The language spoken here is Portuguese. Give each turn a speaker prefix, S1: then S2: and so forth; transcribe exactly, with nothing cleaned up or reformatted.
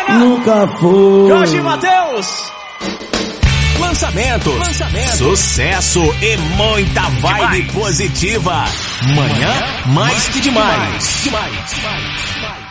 S1: nunca foi.
S2: Jorge Mateus. Lançamento, lançamento, sucesso e muita vibe demais. Positiva. Manhã, mais que demais. demais, demais, demais.